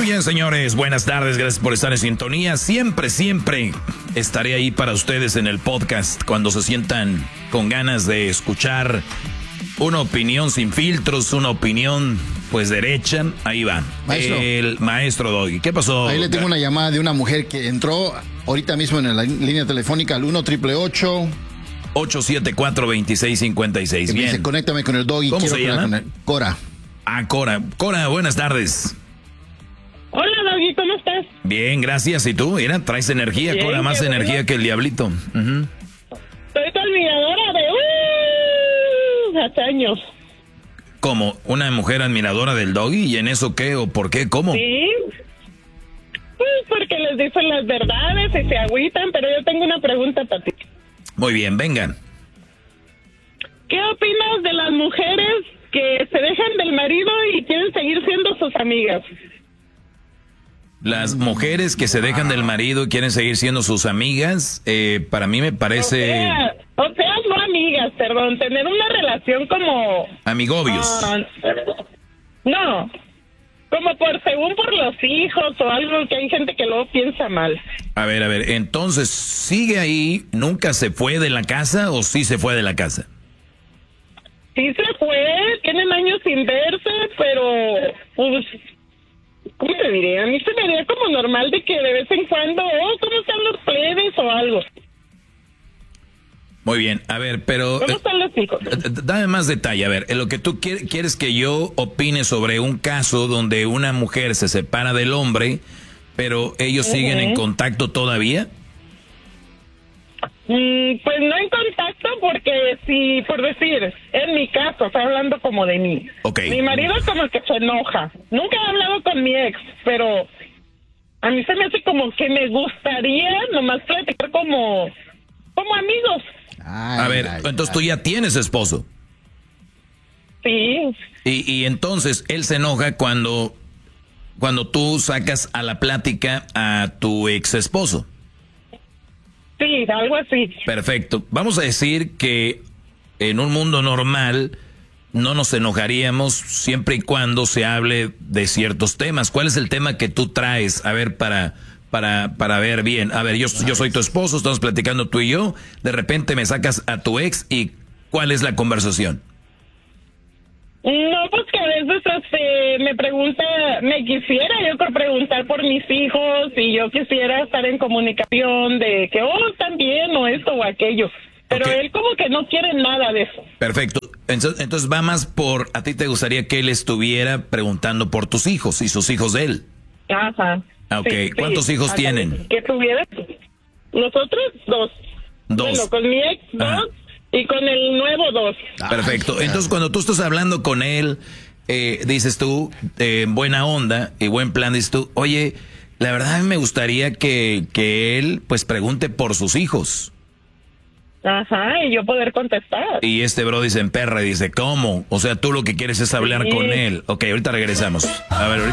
Muy bien, señores, buenas tardes, gracias por estar en sintonía. Siempre estaré ahí para ustedes en el podcast cuando se sientan con ganas de escuchar una opinión sin filtros, una opinión pues derecha. Ahí va, maestro. El maestro Doggy. ¿Qué pasó? Ahí le tengo una llamada de una mujer que entró ahorita mismo en la línea telefónica al 1-888-874-2656. Bien. Dice, conéctame con el Doggy. ¿Cómo se llama? Con Cora. Ah, Cora. Cora, buenas tardes. Hola, Doggy, ¿cómo estás? Bien, gracias. ¿Y tú? Mira, traes energía, Bien, Cora, más energía bueno. que el diablito. Soy tu admiradora de hace años. ¿Cómo? ¿Una mujer admiradora del Doggy? ¿Y en eso qué o por qué? ¿Cómo? Sí. Pues porque les dicen las verdades y se agüitan, pero yo tengo una pregunta para ti. Muy bien, vengan. ¿Qué opinas de las mujeres que se dejan del marido y quieren seguir siendo sus amigas? Las mujeres que se dejan del marido y quieren seguir siendo sus amigas, para mí me parece... O sea, no amigas, perdón, tener una relación como... Amigobios. No, como según por los hijos o algo, que hay gente que luego piensa mal. A ver, entonces, ¿sigue ahí? ¿Nunca se fue de la casa o sí se fue de la casa? Sí se fue, tienen años sin verse, pero pues... ¿Cómo te diré? A mí se me haría como normal de que de vez en cuando, ¿cómo están los plebes o algo? Muy bien, a ver, pero... ¿Cómo están los hijos? Dame más detalle, a ver, lo que tú quieres que yo opine sobre un caso donde una mujer se separa del hombre, pero ellos siguen en contacto todavía. Pues no en contacto porque si, por decir, en mi caso, estoy hablando como de mí. Okay. Mi marido como que se enoja. Nunca he hablado con mi ex, pero a mí se me hace como que me gustaría nomás platicar como amigos. A ver, entonces tú ya tienes esposo. Sí. Y entonces él se enoja cuando tú sacas a la plática a tu ex esposo. Sí, algo así. Perfecto. Vamos a decir que en un mundo normal no nos enojaríamos siempre y cuando se hable de ciertos temas. ¿Cuál es el tema que tú traes? A ver, para ver bien. A ver, yo soy tu esposo, estamos platicando tú y yo. De repente me sacas a tu ex y ¿cuál es la conversación? No, pues que a veces me pregunta, me quisiera yo preguntar por mis hijos y yo quisiera estar en comunicación de que, están bien o esto o aquello. Pero él como que no quiere nada de eso. Perfecto. Entonces va más por, a ti te gustaría que él estuviera preguntando por tus hijos y sus hijos de él. Ajá. Ok, sí, ¿cuántos hijos tienen? Que tuviera, nosotros 2. Dos. Bueno, con mi ex 2 y con el nuevo 2. Perfecto. Entonces cuando tú estás hablando con él, dices tú, buena onda y buen plan, dices tú, oye, la verdad a mí me gustaría que él pues pregunte por sus hijos. Ajá, y yo poder contestar. Y este bro dice en perra y dice, ¿cómo? O sea, tú lo que quieres es hablar con él. Ok, ahorita regresamos. A ver,